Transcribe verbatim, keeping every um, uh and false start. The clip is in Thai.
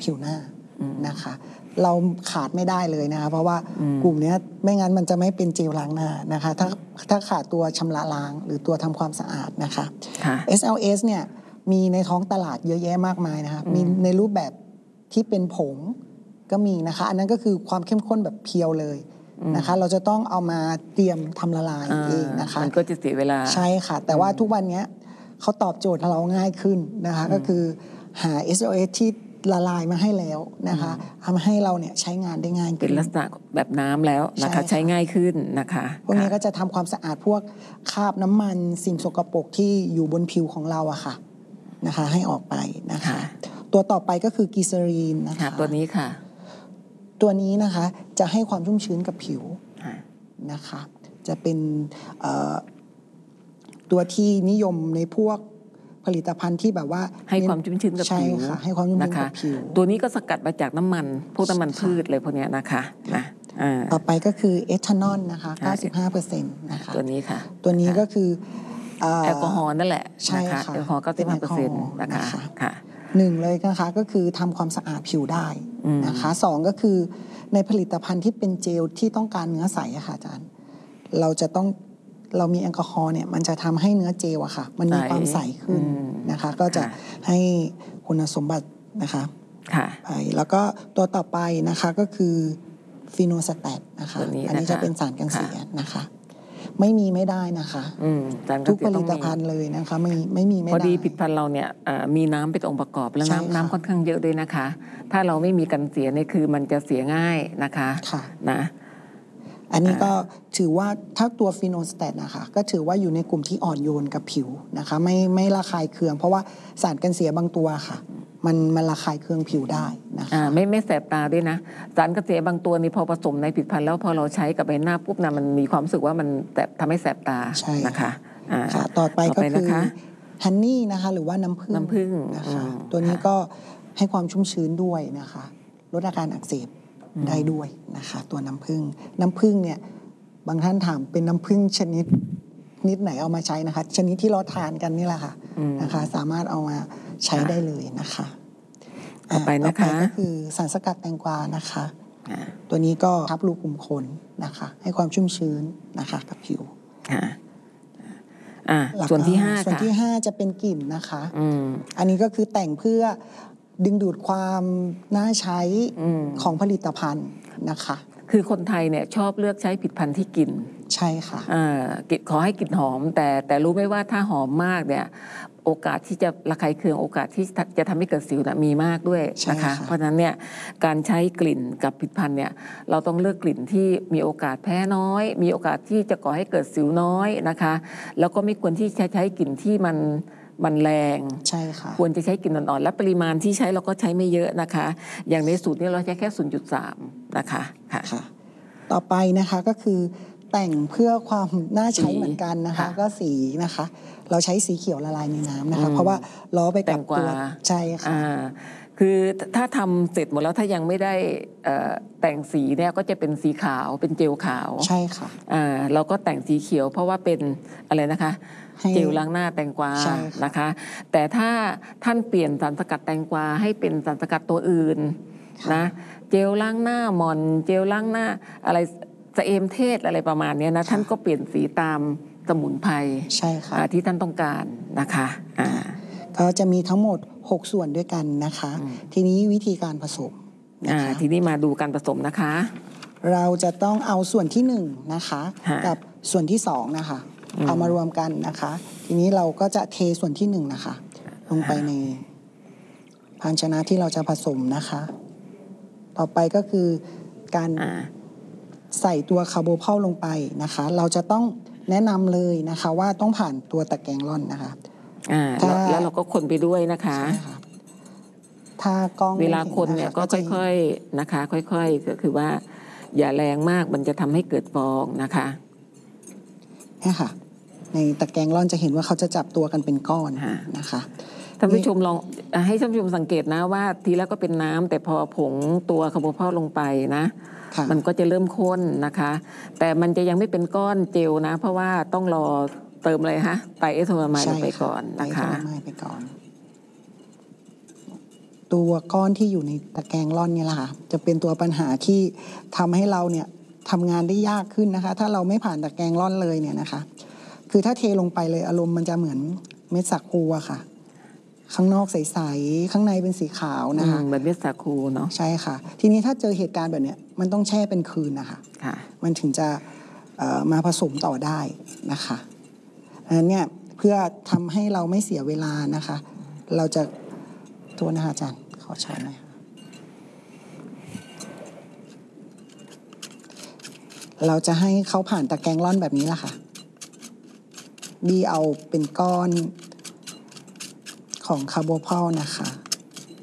ผิวหน้านะคะเราขาดไม่ได้เลยนะคะเพราะว่ากลุ่มนี้ไม่งั้นมันจะไม่เป็นเจลล้างหน้านะคะถ้าถ้าขาดตัวชำระล้างหรือตัวทำความสะอาดนะคะ เอส แอล เอส เนี่ยมีในท้องตลาดเยอะแยะมากมายนะคะมีในรูปแบบที่เป็นผงก็มีนะคะอันนั้นก็คือความเข้มข้นแบบเพียวเลยนะคะเราจะต้องเอามาเตรียมทำละลายเองนะคะมันก็จะเสียเวลาใช่ค่ะแต่ว่าทุกวันนี้เขาตอบโจทย์เราง่ายขึ้นนะคะก็คือหา เอส แอล เอส ที่ละลายมาให้แล้วนะคะทำให้เราเนี่ยใช้งานได้ง่ายเป็นลักษณะแบบน้ำแล้วนะคะใช้ง่ายขึ้นนะคะพวกนี้ก็จะทำความสะอาดพวกคราบน้ำมันสิ่งสกปรกที่อยู่บนผิวของเราอะค่ะนะคะให้ออกไปนะคะตัวต่อไปก็คือกีเซอรีนนะคะตัวนี้ค่ะตัวนี้นะคะจะให้ความชุ่มชื้นกับผิวนะคะจะเป็นตัวที่นิยมในพวกผลิตภัณฑ์ที่แบบว่าให้ความชุ่มชื้นกับผิวค่ะให้ความชุ่มชื้นกับผิวตัวนี้ก็สกัดมาจากน้ำมันพวกน้ำมันพืชเลยพวกนี้นะคะนะต่อไปก็คือเอทานอลนะคะ เก้าสิบห้าเปอร์เซ็นต์ นะคะตัวนี้ค่ะตัวนี้ก็คือแอลกอฮอล์นั่นแหละใช่ค่ะแอลกอฮอล์ เก้าสิบห้าเปอร์เซ็นต์ นะคะค่ะหนึ่งเลยนะคะก็คือทำความสะอาดผิวได้นะคะสองก็คือในผลิตภัณฑ์ที่เป็นเจลที่ต้องการเนื้อใสอะค่ะอาจารย์เราจะต้องเรามีแอลกอฮอล์เนี่ยมันจะทำให้เนื้อเจลอะค่ะมันมีความใสขึ้นนะคะก็จะให้คุณสมบัตินะคะไปแล้วก็ตัวต่อไปนะคะก็คือฟีโนสแตทนะคะอันนี้จะเป็นสารกันเสียนะคะไม่มีไม่ได้นะคะทุกผลิตภัณฑ์เลยนะคะไม่ไม่มีไม่ได้พอดีผลิตภัณฑ์เราเนี่ยมีน้ำเป็นองค์ประกอบแล้วน้ำน้ำค่อนข้างเยอะด้วยนะคะถ้าเราไม่มีกันเสียเนี่ยคือมันจะเสียง่ายนะคะนะอันนี้ก็ถือว่าถ้าตัวฟีโนสแตทนะคะก็ถือว่าอยู่ในกลุ่มที่อ่อนโยนกับผิวนะคะไม่ไม่ระคายเคืองเพราะว่าสารกันเสียบางตัวค่ะมันมันระคายเคืองผิวได้นะคะไม่ไม่แสบตาด้วยนะสารกันเสียบางตัวนี่พอผสมในผลิตภัณฑ์แล้วพอเราใช้กับใบหน้าปุ๊บนะมันมีความรู้สึกว่ามันแต่ทำให้แสบตานะคะต่อไปก็คือฮันนี่นะคะหรือว่าน้ำผึ้งน้ำผึ้งนะคะตัวนี้ก็ให้ความชุ่มชื้นด้วยนะคะลดอาการอักเสบได้ด้วยนะคะตัวน้ำผึ้งน้ำผึ้งเนี่ยบางท่านถามเป็นน้ำผึ้งชนิดนิดไหนเอามาใช้นะคะชนิดที่เราทานกันนี่แหละค่ะนะคะสามารถเอามาใช้ได้เลยนะคะต่อไปนะคะก็คือสารสกัดแตงกวานะคะตัวนี้ก็ทับรูขุมขนนะคะให้ความชุ่มชื้นนะคะกับผิวส่วนที่ห้าส่วนที่ห้าจะเป็นกลิ่นนะคะอันนี้ก็คือแต่งเพื่อดึงดูดความน่าใช้ของผลิตภัณฑ์นะคะคือคนไทยเนี่ยชอบเลือกใช้ผลิตภัณฑ์ที่กลิ่นใช่ค่ะขอให้กลิ่นหอมแต่แต่รู้ไหมว่าถ้าหอมมากเนี่ยโอกาสที่จะระคายเคืองโอกาสที่จะทำให้เกิดสิวนะมีมากด้วยนะคะเพราะฉะนั้นเนี่ยการใช้กลิ่นกับผลิตภัณฑ์เนี่ยเราต้องเลือกกลิ่นที่มีโอกาสแพ้น้อยมีโอกาสที่จะก่อให้เกิดสิวน้อยนะคะแล้วก็ไม่ควรที่จะใช้กลิ่นที่มันมันแรงใช่ค่ะควรจะใช้กลิ่นอ่อนๆและปริมาณที่ใช้เราก็ใช้ไม่เยอะนะคะอย่างในสูตรนี้เราใช้แค่ ศูนย์จุดสาม นะคะค่ะต่อไปนะคะก็คือแต่งเพื่อความน่าใช้เหมือนกันนะคะก็สีนะคะเราใช้สีเขียวละลายในน้ำนะคะเพราะว่าล้อไปกับตัวใช่ค่ะคือถ้าทำเสร็จหมดแล้วถ้ายังไม่ได้แต่งสีเนี่ยก็จะเป็นสีขาวเป็นเจลขาวใช่ค่ะเราก็แต่งสีเขียวเพราะว่าเป็นอะไรนะคะเจลล้างหน้าแตงกวานะคะแต่ถ้าท่านเปลี่ยนสารสกัดแตงกวาให้เป็นสารสกัดตัวอื่นนะเจลล้างหน้าหม่อนเจลล้างหน้าอะไรสเอมเทศอะไรประมาณนี้นะท่านก็เปลี่ยนสีตามสมุนไพรใช่ค่ะที่ท่านต้องการนะคะก็จะมีทั้งหมดหกส่วนด้วยกันนะคะทีนี้วิธีการผสมนะคะทีนี้มาดูการผสมนะคะเราจะต้องเอาส่วนที่หนึ่งนะคะกับส่วนที่สองนะคะเอามารวมกันนะคะทีนี้เราก็จะเทส่วนที่หนึ่งนะคะลงไปในภาชนะที่เราจะผสมนะคะต่อไปก็คือการใส่ตัวคาร์โบพอลลงไปนะคะเราจะต้องแนะนำเลยนะคะว่าต้องผ่านตัวตะแกรงร่อนนะคะแล้วเราก็คนไปด้วยนะคะถ้ากล้องเวลาคนเนี่ยก็ค่อยๆนะคะค่อยๆก็คือว่าอย่าแรงมากมันจะทำให้เกิดฟองนะคะนี่ค่ะในตะแกรงร่อนจะเห็นว่าเขาจะจับตัวกันเป็นก้อนนะคะท่านผู้ชมลองให้ท่านผู้ชมสังเกตนะว่าทีแรกก็เป็นน้ำแต่พอผงตัวคาร์โบพอลลงไปนะมันก็จะเริ่มข้นนะคะแต่มันจะยังไม่เป็นก้อนเจลนะเพราะว่าต้องรอเติมอะไรฮะไตรเอทโทนามายด์ลงไปก่อนนะคะไปก่อนตตัวก้อนที่อยู่ในตะแกรงร่อนเนี่ยแหละค่ะจะเป็นตัวปัญหาที่ทำให้เราเนี่ยทำงานได้ยากขึ้นนะคะถ้าเราไม่ผ่านตะแกรงร่อนเลยเนี่ยนะคะคือถ้าเทลงไปเลยอารมณ์มันจะเหมือนเม็ดสาคูอะค่ะข้างนอกใสๆข้างในเป็นสีขาวนะคะเหมือนเม็ดสาคูเนาะใช่ค่ะทีนี้ถ้าเจอเหตุการณ์แบบเนี้ยมันต้องแช่เป็นคืนนะคะมันถึงจะมาผสมต่อได้นะคะอันนั้นเนี่ยเพื่อทำให้เราไม่เสียเวลานะคะเราจะตัวนะคะอาจารย์ขอใช้หน่อยค่ะเราจะให้เขาผ่านตะแกรงร่อนแบบนี้แหละค่ะบีเอาเป็นก้อนของคาร์โบพอลนะคะ